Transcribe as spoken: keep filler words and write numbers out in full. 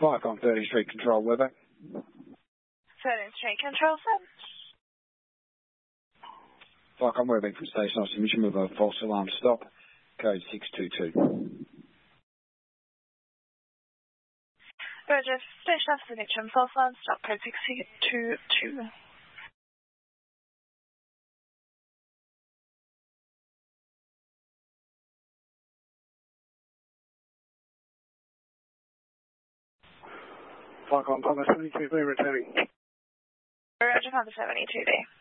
Viacom thirtieth Street Control, Weber. thirtieth Street Control, sir. Viacom Weber from station officer, mission move over false alarm stop, code six two two. Roger, station officer, mission false alarm stop, code six two two. Viacom Papa seventy-two B returning. Roger, Papa seventy-two B.